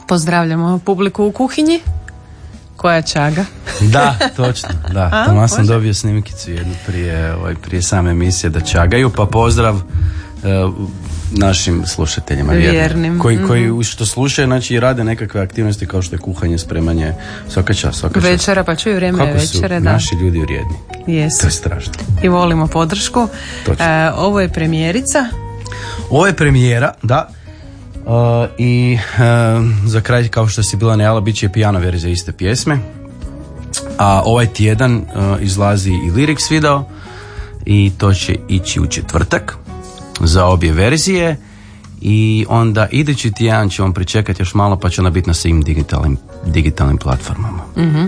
Pozdravljamo publiku u kuhinji. Koja čaga? Da, točno, da. Tamo sam dobio snimkicu jednu prije same emisije da čagaju, pa pozdrav našim slušateljima vjernim. Koji što slušaju, znači rade nekakve aktivnosti kao što je kuhanje, spremanje, svaka čast. Večera, pa čuju vrijeme kako večere. Kako su naši ljudi vrijedni. Jesu. To je strašno. I volimo podršku. Ovo je premijerica. Ovo je premijera, da. I za kraj, kao što si bila najavila, bit će pijano verzija iste pjesme. A ovaj tjedan izlazi i lyrics video i to će ići u četvrtak za obje verzije i onda idući tjedan ću vam pričekati još malo pa će ona biti na svim digitalnim platformama.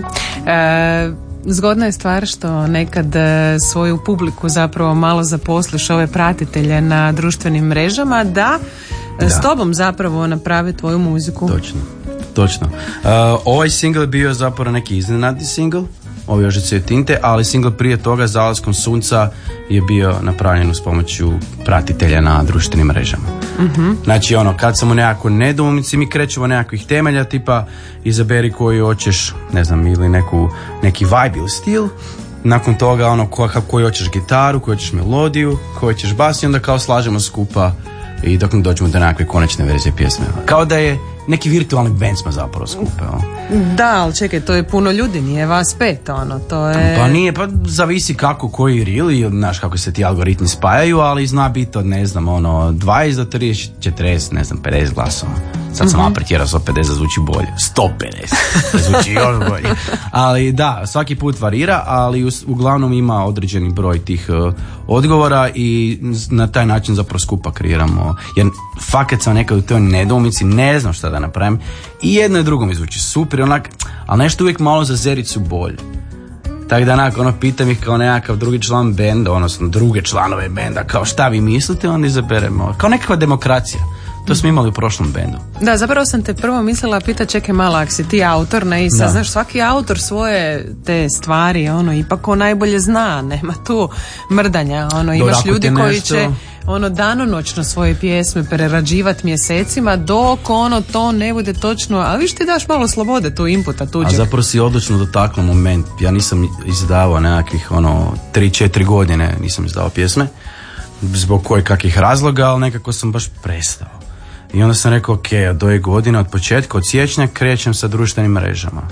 Zgodna je stvar što nekad svoju publiku zapravo malo zaposliš, ove pratitelje na društvenim mrežama da s tobom zapravo napravi tvoju muziku. Točno. Ovaj single je bio zapravo neki iznenadni single, ovi Ožice tinte, ali single prije toga Zalaskom sunca je bio napravljen uz pomoću pratitelja na društvenim mrežama. Znači kad sam u nekakvoj nedoumici, mi krećemo nekakvih temelja tipa izaberi koji hoćeš, ne znam, ili neki vibe ili stil. Nakon toga koji hoćeš gitaru, koji hoćeš melodiju, koji hoćeš bas i onda kao slažemo skupa i dok ne dođemo do nekakve konačne verzije pjesme. Kao da je neki virtualni band smo zapravo skupe. Da, ali čekaj, to je puno ljudi, nije vas pet, to je... Pa nije, pa zavisi koji reel ili znaš kako se ti algoritmi spajaju, ali zna biti od, ne znam, 20 do 30, 40, ne znam, 50 glasova. Sad sam malo pretjerao, 150 zvuči bolje. 150 zvuči još bolje. Ali da, svaki put varira, ali uglavnom ima određeni broj tih odgovora i na taj način zapravo skupa kreiramo. Jer fakat sam nekad u toj nedoumici, ne znam šta da napravim. I jedno i drugo mi zvuči super, ali nešto uvijek malo za zericu bolje. Tako da pitam ih kao nekakav drugi član benda, odnosno druge članove benda, kao šta vi mislite, onda izaberemo. Kao nekakva demokracija. To smo imali u prošlom bendu. Da, zapravo sam te prvo mislila pitati, čekaj malo, ako si ti autor, ne, i sad, znaš, svaki autor svoje te stvari, ipak on najbolje zna, nema tu mrdanja, imaš ljudi koji će danonoćno svoje pjesme prerađivati mjesecima, dok to ne bude točno, a viš ti daš malo slobode tu inputa tuđeg. A zapravo si odlično dotakla moment, ja nisam izdavao nekakvih 3-4 godine nisam izdavao pjesme, zbog kakvih razloga, ali nekako sam baš prestao. I onda sam rekao, od ove godine, od početka, od siječnja krećem sa društvenim mrežama.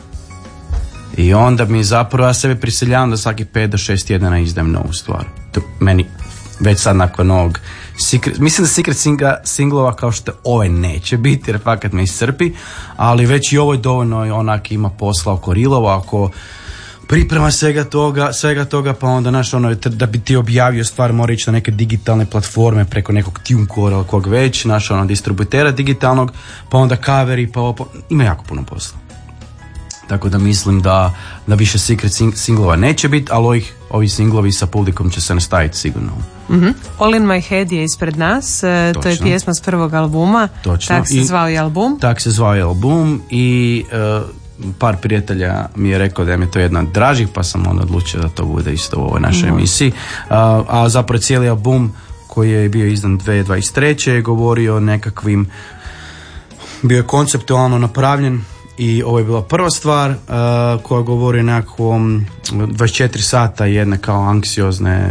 I onda mi zapravo, ja sebe prisiljavam da svaki 5 do 6 tjedana izdajem novu stvar. To meni već sad nakon ovog mislim da secret singlova kao što ovaj neće biti, jer fakat me iscrpi, ali već i ovo je dovoljno, ima posla oko rilova, oko priprema svega toga, pa onda da bi ti objavio stvar mora ići na neke digitalne platforme preko nekog TuneCore ili kog već, distributera digitalnog, pa onda coveri, pa ima jako puno posla. Tako da mislim da više secret singlova neće biti, ali ovi singlovi sa publikom će se nastaviti sigurno. All in my head je ispred nas, to je pjesma s prvog albuma. Točno. Tak se zvao i album. Tak se zvao i album i par prijatelja mi je rekao da je mi to jedna od dražih, pa sam onda odlučio da to bude isto u ovoj našoj emisiji. A zapravo cijeli album koji je bio izdan 2023. je govorio o nekakvim, bio je konceptualno napravljen i ovo je bila prva stvar koja govori o nekakvom 24 sata jedne kao anksiozne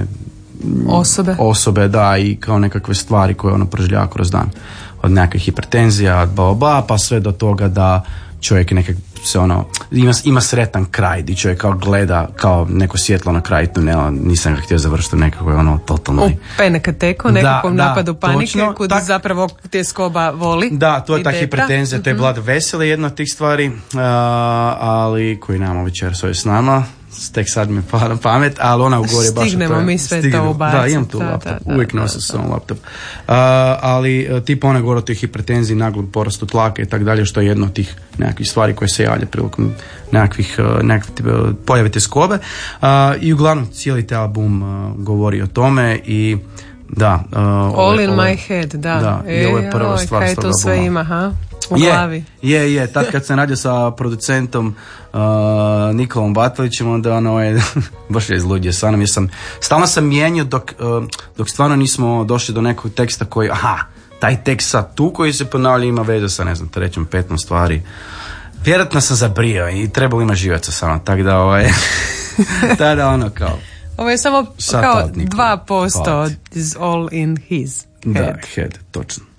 osobe, da, i kao nekakve stvari koje proživljava kroz dan. Od nekakve hipertenzija, pa sve do toga da čovjek se ima sretan kraj gdje čovjek kao gleda kao neko svjetlo na kraju tunela, nisam ga htio završiti nekako totalno u penekateku, nekakvom napadu panike kud zapravo tjeskoba voli. Da, to je ta hipertenzija, to je Vlad Veseli, jedna od tih stvari, ali koji nama večeras ovdje s nama, tek sad mi pada na pamet, ali ona ugovori baš stignemo mi sve to ubaciti. Da, imam tu laptop, uvijek nosim s ovom laptop. Ali tipa ona govori o toj hipertenziji, naglom porastu tlaka i tak dalje, što je jedna od tih nekakvih stvari koje se javlja prilikom nekakvih pojave tjeskobe. I uglavnom cijeli taj album govori o tome i da. All in my head, da. I ovo je prva stvar s toga albuma. Sve ima, ha? U glavi. Je. Tad kad sam radio sa producentom Nikolom Batalićem, onda baš je izludio sa mnom. Stalno sam mijenjao dok stvarno nismo došli do nekog teksta koji, taj tekst sad tu koji se ponavlja ima veze sa, ne znam, 3., 5. stvari. Vjerojatno sam zabrio i trebalo ima živaca samo, tako da tada ono kao... Ovo je samo kao 2% is all in his head. Da, head, točno.